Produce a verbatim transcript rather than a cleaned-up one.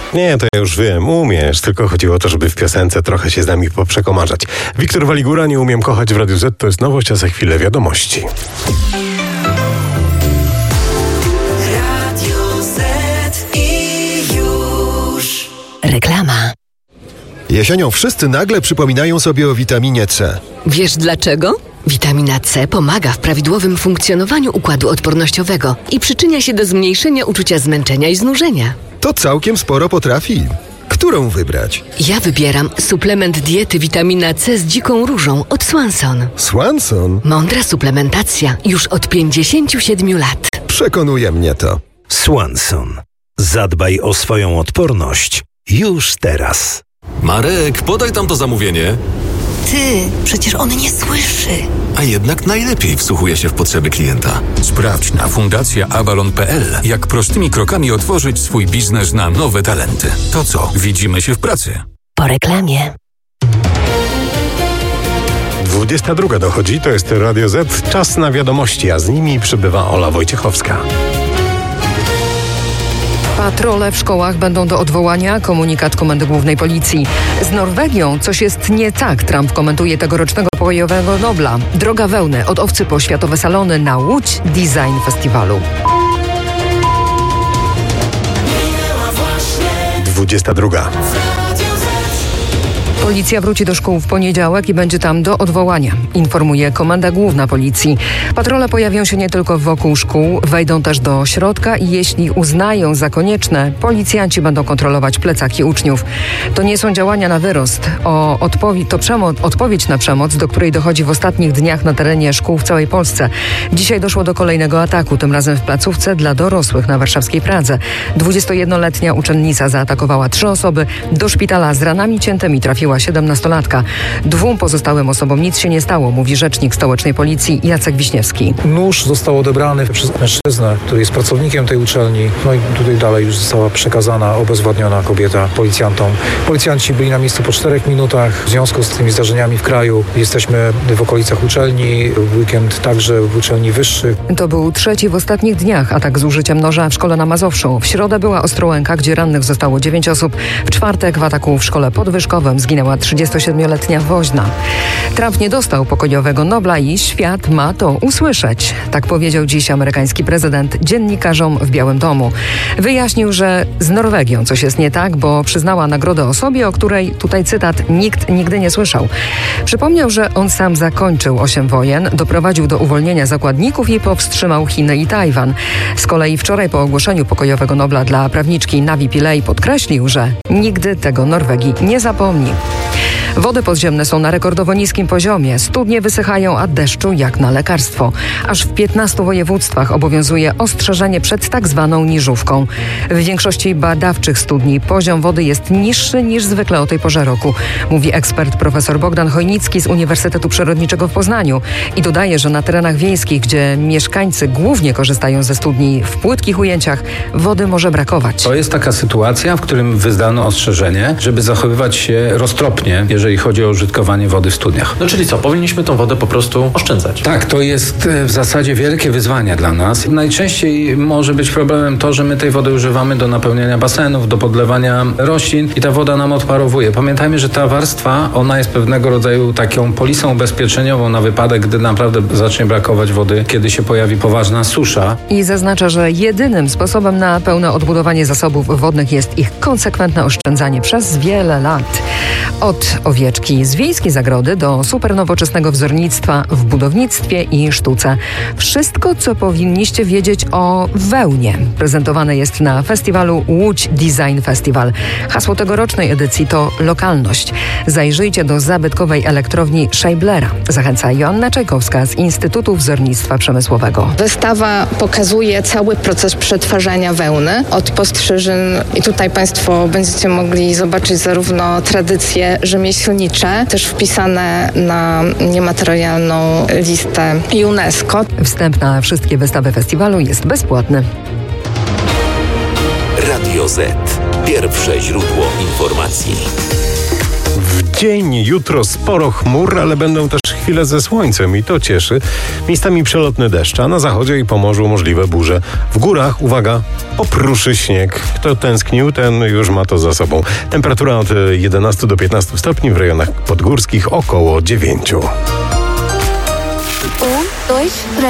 Nie, to ja już wiem, umiesz, tylko chodziło o to, żeby w piosence trochę się z nami poprzekomarzać. Wiktor Waligura, Nie umiem kochać w Radiu Z, to jest nowość, a za chwilę wiadomości. Radio Z i już. Reklama. Jesienią wszyscy nagle przypominają sobie o witaminie C. Wiesz dlaczego? Witamina C pomaga w prawidłowym funkcjonowaniu układu odpornościowego i przyczynia się do zmniejszenia uczucia zmęczenia i znużenia. To całkiem sporo potrafi. Którą wybrać? Ja wybieram suplement diety witamina C z dziką różą od Swanson. Swanson? Mądra suplementacja już od pięćdziesięciu siedmiu lat. Przekonuje mnie to. Swanson. Zadbaj o swoją odporność już teraz. Marek, podaj tam to zamówienie. Ty, przecież on nie słyszy. A jednak najlepiej wsłuchuje się w potrzeby klienta. Sprawdź na fundacja avalon kropka p l, jak prostymi krokami otworzyć swój biznes na nowe talenty. To co, widzimy się w pracy. Po reklamie. dwudziesta druga dochodzi, to jest Radio Z, czas na wiadomości, a z nimi przybywa Ola Wojciechowska. Patrole w szkołach będą do odwołania, komunikat Komendy Głównej Policji. Z Norwegią coś jest nie tak, Trump komentuje tegorocznego pokojowego Nobla. Droga wełny od Owcy po światowe salony na Łódź Design Festiwalu. dwudziesta druga. Policja wróci do szkół w poniedziałek i będzie tam do odwołania, informuje Komenda Główna Policji. Patrole pojawią się nie tylko wokół szkół, wejdą też do środka i jeśli uznają za konieczne, policjanci będą kontrolować plecaki uczniów. To nie są działania na wyrost. O odpowiedź, to przemoc, odpowiedź na przemoc, do której dochodzi w ostatnich dniach na terenie szkół w całej Polsce. Dzisiaj doszło do kolejnego ataku, tym razem w placówce dla dorosłych na warszawskiej Pradze. dwudziestojednoletnia uczennica zaatakowała trzy osoby. Do szpitala z ranami ciętymi trafiła siedemnastolatka. Dwóm pozostałym osobom nic się nie stało, mówi rzecznik stołecznej policji Jacek Wiśniewski. Nóż został odebrany przez mężczyznę, który jest pracownikiem tej uczelni. No i tutaj dalej już została przekazana, obezwładniona kobieta policjantom. Policjanci byli na miejscu po czterech minutach. W związku z tymi zdarzeniami w kraju jesteśmy w okolicach uczelni. W weekend także w uczelni wyższych. To był trzeci w ostatnich dniach atak z użyciem noża w szkole na Mazowszu. W środę była Ostrołęka, gdzie rannych zostało dziewięć osób. W czwartek w ataku w szkole podwyżkowym zginęła trzydziestosiedmioletnia woźna. Trump nie dostał pokojowego Nobla i świat ma to usłyszeć. Tak powiedział dziś amerykański prezydent dziennikarzom w Białym Domu. Wyjaśnił, że z Norwegią coś jest nie tak, bo przyznała nagrodę osobie, o której, tutaj cytat, nikt nigdy nie słyszał. Przypomniał, że on sam zakończył osiem wojen, doprowadził do uwolnienia zakładników i powstrzymał Chiny i Tajwan. Z kolei wczoraj po ogłoszeniu pokojowego Nobla dla prawniczki Navi Pillay podkreślił, że nigdy tego Norwegii nie zapomni. Wody podziemne są na rekordowo niskim poziomie. Studnie wysychają, a deszczu jak na lekarstwo. Aż w piętnastu województwach obowiązuje ostrzeżenie przed tak zwaną niżówką. W większości badawczych studni poziom wody jest niższy niż zwykle o tej porze roku, mówi ekspert profesor Bogdan Chojnicki z Uniwersytetu Przyrodniczego w Poznaniu. I dodaje, że na terenach wiejskich, gdzie mieszkańcy głównie korzystają ze studni w płytkich ujęciach, wody może brakować. To jest taka sytuacja, w którym wyzdano ostrzeżenie, żeby zachowywać się roztropnie, jeżeli chodzi o użytkowanie wody w studniach. No czyli co, powinniśmy tą wodę po prostu oszczędzać? Tak, to jest w zasadzie wielkie wyzwanie dla nas. Najczęściej może być problemem to, że my tej wody używamy do napełniania basenów, do podlewania roślin i ta woda nam odparowuje. Pamiętajmy, że ta warstwa, ona jest pewnego rodzaju taką polisą ubezpieczeniową na wypadek, gdy naprawdę zacznie brakować wody, kiedy się pojawi poważna susza. I zaznacza, że jedynym sposobem na pełne odbudowanie zasobów wodnych jest ich konsekwentne oszczędzanie przez wiele lat. Od owieczki z wiejskiej zagrody do supernowoczesnego wzornictwa w budownictwie i sztuce. Wszystko, co powinniście wiedzieć o wełnie, prezentowane jest na festiwalu Łódź Design Festival. Hasło tegorocznej edycji to lokalność. Zajrzyjcie do zabytkowej elektrowni Scheiblera. Zachęca Joanna Czajkowska z Instytutu Wzornictwa Przemysłowego. Wystawa pokazuje cały proces przetwarzania wełny od postrzyżyn i tutaj Państwo będziecie mogli zobaczyć zarówno tradycje rzemieślnicze, też wpisane na niematerialną listę UNESCO. Wstęp na wszystkie wystawy festiwalu jest bezpłatny. Radio Z. Pierwsze źródło informacji. W dzień. Jutro sporo chmur, ale będą też chwile ze słońcem i to cieszy. Miejscami przelotny deszcz, a na zachodzie i Pomorzu możliwe burze. W górach, uwaga, popruszy śnieg. Kto tęsknił, ten już ma to za sobą. Temperatura od jedenastu do piętnastu stopni, w rejonach podgórskich około dziewięciu. Un, dos, tres.